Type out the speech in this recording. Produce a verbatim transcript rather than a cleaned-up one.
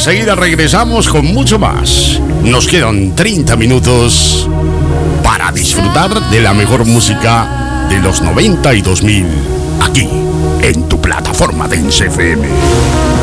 Enseguida regresamos con mucho más. Nos quedan treinta minutos para disfrutar de la mejor música de los noventa y dos mil aquí en tu plataforma de Dance F M.